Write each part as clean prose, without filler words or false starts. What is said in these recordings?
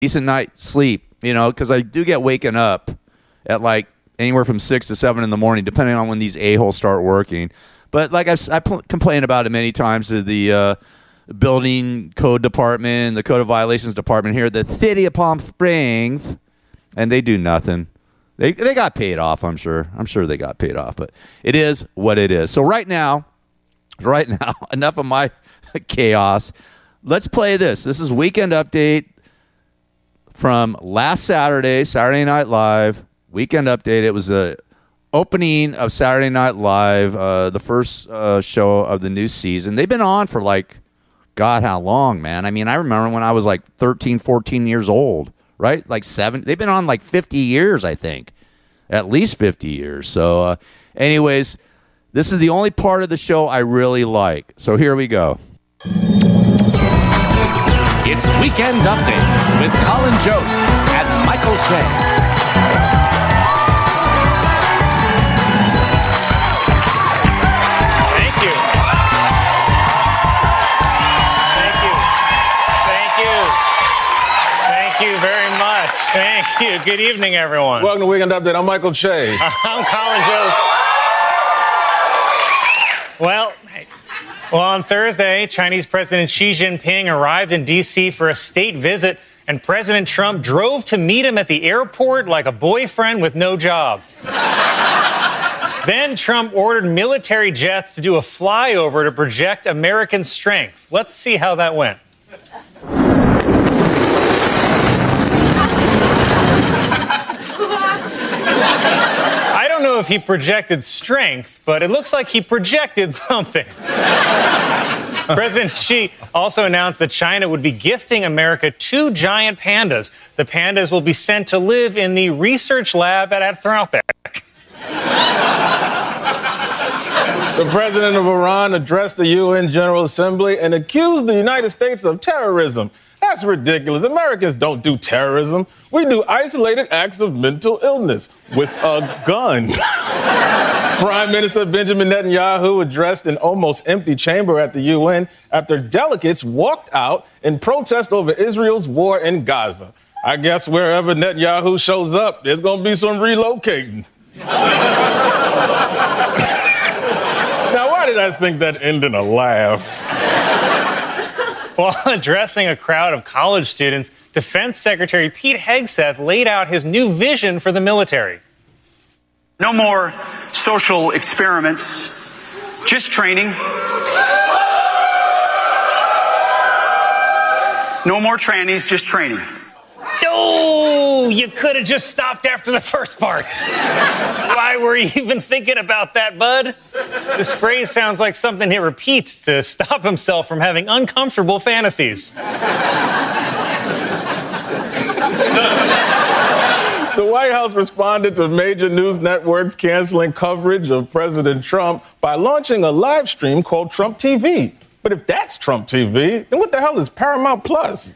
decent night's sleep, because I do get waken up at like anywhere from 6 to 7 in the morning, depending on when these a-holes start working. But like I complained about it many times to the building code department, the code of violations department here at the City of Palm Springs, and they do nothing. They got paid off, I'm sure. I'm sure they got paid off, but it is what it is. So right now, enough of my chaos. Let's play this. This is Weekend Update from last Saturday Night Live. Weekend Update. It was the opening of Saturday Night Live, the first show of the new season. They've been on for like, God, how long, man? I mean, I remember when I was like 13, 14 years old, right? Like 7. They've been on like 50 years, I think. At least 50 years. So anyways, this is the only part of the show I really like. So here we go. It's Weekend Update with Colin Jost and Michael Che. Thank you very much. Thank you. Good evening, everyone. Welcome to Weekend Update. I'm Michael Che. I'm Colin Jost. Well, on Thursday, Chinese President Xi Jinping arrived in D.C. for a state visit, and President Trump drove to meet him at the airport like a boyfriend with no job. Then Trump ordered military jets to do a flyover to project American strength. Let's see how that went. I don't know if he projected strength, but it looks like he projected something. President Xi also announced that China would be gifting America 2 giant pandas. The pandas will be sent to live in the research lab at Anthropic. The president of Iran addressed the UN General Assembly and accused the United States of terrorism. That's ridiculous. Americans don't do terrorism. We do isolated acts of mental illness with a gun. Prime Minister Benjamin Netanyahu addressed an almost empty chamber at the UN after delegates walked out in protest over Israel's war in Gaza. I guess wherever Netanyahu shows up, there's going to be some relocating. Now, why did I think that ended in a laugh? While addressing a crowd of college students, Defense Secretary Pete Hegseth laid out his new vision for the military. No more social experiments, just training. No more trannies, just training. No, you could have just stopped after the first part. Why were you even thinking about that, bud? This phrase sounds like something he repeats to stop himself from having uncomfortable fantasies. The White House responded to major news networks canceling coverage of President Trump by launching a live stream called Trump TV. But if that's Trump TV, then what the hell is Paramount Plus?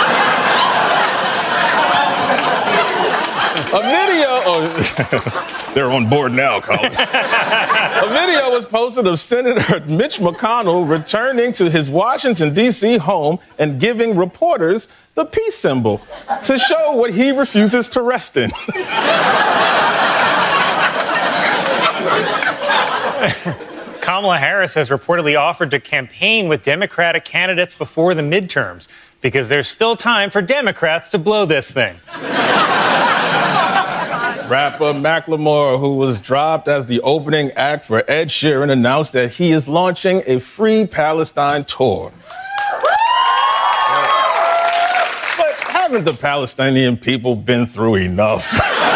A video, they're on board now, Colin. A video was posted of Senator Mitch McConnell returning to his Washington, D.C. home and giving reporters the peace symbol to show what he refuses to rest in. Kamala Harris has reportedly offered to campaign with Democratic candidates before the midterms because there's still time for Democrats to blow this thing. Rapper Macklemore, who was dropped as the opening act for Ed Sheeran, announced that he is launching a Free Palestine tour. But haven't the Palestinian people been through enough?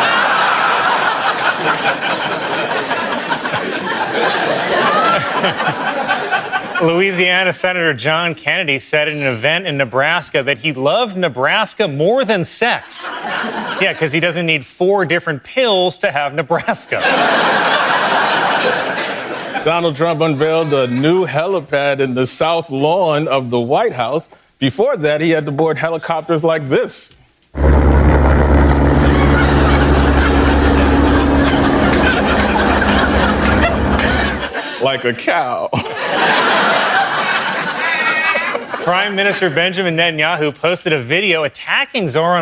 Louisiana Senator John Kennedy said at an event in Nebraska that he loved Nebraska more than sex. Yeah, because he doesn't need 4 different pills to have Nebraska. Donald Trump unveiled a new helipad in the south lawn of the White House. Before that, he had to board helicopters like this. Like a cow. Prime Minister Benjamin Netanyahu posted a video attacking Zoran